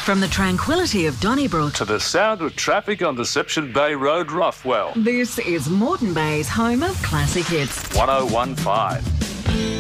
From the tranquility of Donnybrook to the sound of traffic on Deception Bay Road, Roughwell. This is Moreton Bay's home of classic hits. 1015.